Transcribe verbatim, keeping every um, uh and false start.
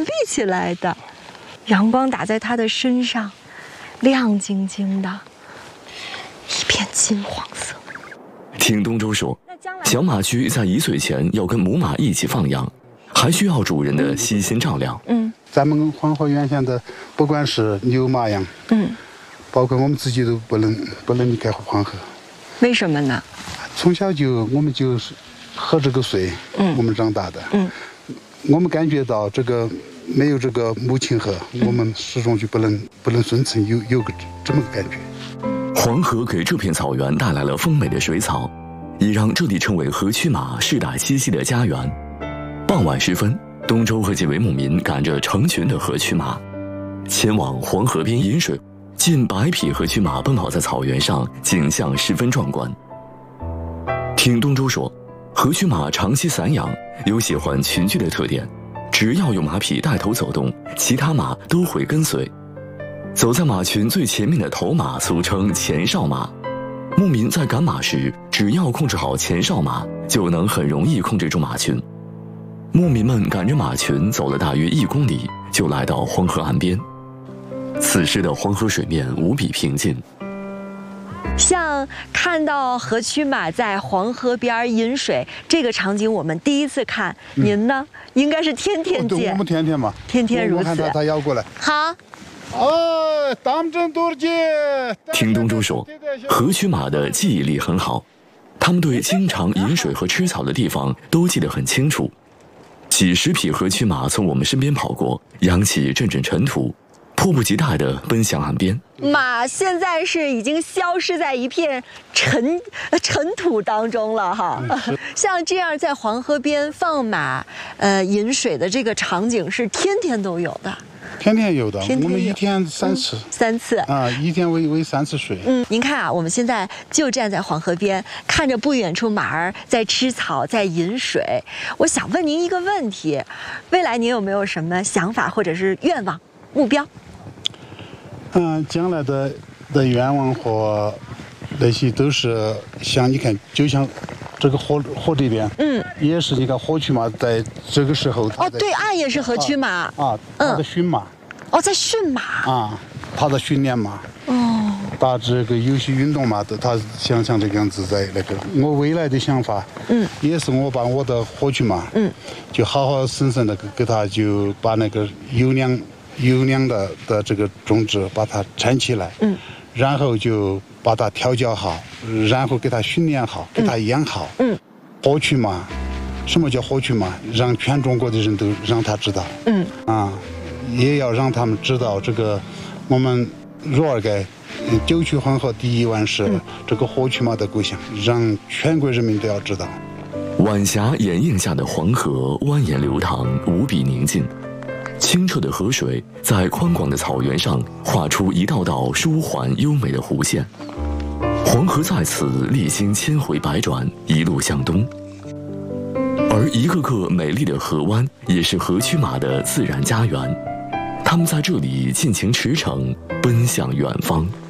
立起来的，阳光打在它的身上，亮晶晶的，一片金黄色。 听东周说，小马驹在一岁前要跟母马一起放养，还需要主人的悉心照料。 嗯， 咱们黄河源县的，不管是牛马羊， 嗯， 包括我们自己都不能不能离开黄河。 为什么呢？ 从小就我们就是喝这个水，嗯，我们长大的， 嗯， 我们感觉到这个没有这个母亲河，嗯、我们始终就不能不能顺承有有个这么个感觉。 黄河给这片草原带来了丰美的水草，也让这里成为河曲马世代栖息的家园。傍晚时分，东周和几位牧民赶着成群的河曲马，前往黄河边饮水。近百匹河曲马奔跑在草原上，景象十分壮观。听东周说，河曲马长期散养，有喜欢群居的特点，只要有马匹带头走动，其他马都会跟随。走在马群最前面的头马俗称前哨马，牧民在赶马时，只要控制好前哨马，就能很容易控制住马群。牧民们赶着马群走了大约一公里，就来到黄河岸边。此时的黄河水面无比平静， 像看到河曲马在黄河边饮水这个场景，我们第一次看。嗯、您呢？应该是天天见。 我们天天嘛， 天天如此。 我看他他摇过来。 好。 哦，当真多见。 听东周说，河曲马的记忆力很好，他们对经常饮水和吃草的地方都记得很清楚。几十匹河曲马从我们身边跑过，扬起阵阵尘土。迫不及待地奔向岸边， 马现在是已经消失在一片尘尘土当中了哈。嗯、像这样在黄河边放马，呃，饮水的这个场景是天天都有的。 天天有的， 天天有我们一天三次。 嗯、三次啊，一天喂喂三次水。 嗯，您看啊，我们现在就站在黄河边，看着不远处马儿在吃草，在饮水。我想问您一个问题：未来您有没有什么想法或者是愿望、目标？ 嗯，将来的的愿望和那些都是像你看，就像这个河河这边，嗯，也是你看河曲马在这个时候， 哦，对岸也是河曲马啊，啊它在驯马， 哦，在驯马啊，他在训练马， 哦， 打这个有些运动嘛的，他像像这个样子在那个。我未来的想法，嗯，也是我把我的河曲马，嗯，就好好生生的给给他就把那个优良。优良的的这个种植把它产起来，嗯，然后就把它调教好，然后给它训练好，给它养好，嗯，河曲马，什么叫河曲马？让全中国的人都让他知道，嗯，啊，也要让他们知道这个我们若尔盖九曲黄河第一湾是这个河曲马的故乡，让全国人民都要知道。 晚霞掩映下的黄河蜿蜒流淌，无比宁静。清澈的河水在宽广的草原上画出一道道舒缓优美的弧线，黄河在此历经千回百转，一路向东，而一个个美丽的河湾也是河曲马的自然家园，它们在这里尽情驰骋，奔向远方。